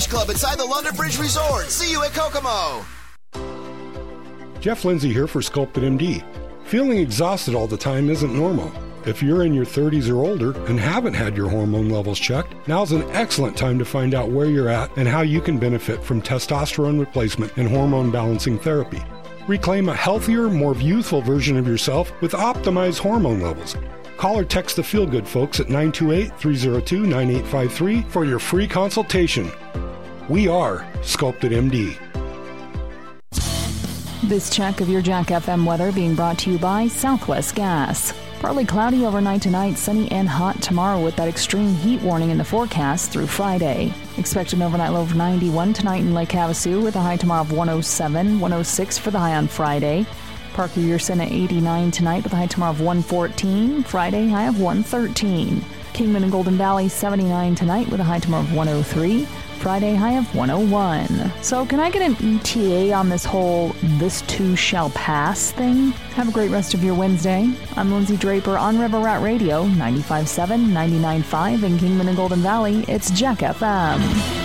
Club inside the London Bridge Resort. See you at Kokomo. Jeff Lindsay here for Sculpted MD. Feeling exhausted all the time isn't normal. If you're in your 30s or older and haven't had your hormone levels checked, now's an excellent time to find out where you're at and how you can benefit from testosterone replacement and hormone balancing therapy. Reclaim a healthier, more youthful version of yourself with optimized hormone levels. Call or text the Feel Good folks at 928-302-9853 for your free consultation. We are Sculpted MD. This check of your Jack FM weather being brought to you by Southwest Gas. Partly cloudy overnight tonight, sunny and hot tomorrow with that extreme heat warning in the forecast through Friday. Expect an overnight low of 91 tonight in Lake Havasu with a high tomorrow of 107, 106 for the high on Friday. Parker Yerson at 89 tonight with a high tomorrow of 114, Friday high of 113. Kingman and Golden Valley 79 tonight with a high tomorrow of 103. Friday high of 101. So can I get an ETA on this whole "this too shall pass" thing? Have a great rest of your Wednesday. I'm Lindsay Draper on River Rat Radio, 95.7, 99.5 in Kingman and Golden Valley. It's Jack FM.